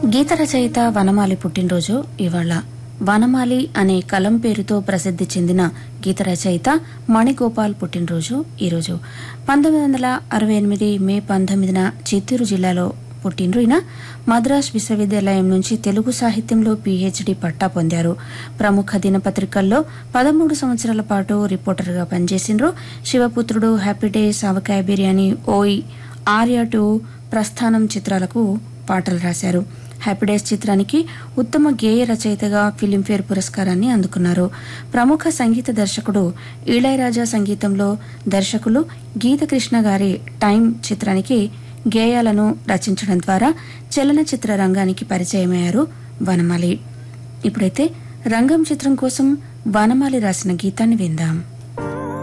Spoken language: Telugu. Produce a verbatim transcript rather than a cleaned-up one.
గీత రచయిత వనమాలి పుట్టినరోజు ఇవాళ. వనమాలి అనే కలం పేరుతో ప్రసిద్ది చెందిన గీత రచయిత మణిగోపాల్ పుట్టినరోజు ఈరోజు. పంతొమ్మిది వందల అరవై ఎనిమిది మే పంతొమ్మిదిన చిత్తూరు జిల్లాలో పుట్టినరు. ఈయన మద్రాస్ విశ్వవిద్యాలయం నుంచి తెలుగు సాహిత్యంలో పీహెచ్డీ పట్టా పొందారు. ప్రముఖ దినపత్రికల్లో పదమూడు సంవత్సరాల పాటు రిపోర్టర్గా పనిచేసిండ్రు. శివపుత్రుడు, హ్యాపీ డేస్, ఆవకాయ బిర్యానీ, ఓయ్, ఆర్య టూ, ప్రస్థానం చిత్రాలకు పాటలు రాశారు. హ్యాపీ డేస్ చిత్రానికి ఉత్తమ గేయ రచయితగా ఫిలింఫేర్ పురస్కారాన్ని అందుకున్నారు. ప్రముఖ సంగీత దర్శకుడు ఇళయరాజా సంగీతంలో దర్శకులు గీతకృష్ణ గారి టైం చిత్రానికి గేయాలను రచించడం ద్వారా చలనచిత్ర రంగానికి పరిచయమయ్యారు వనమాలి. ఇప్పుడైతే రంగం చిత్రం కోసం వనమాలి రాసిన గీతాన్ని విందాం.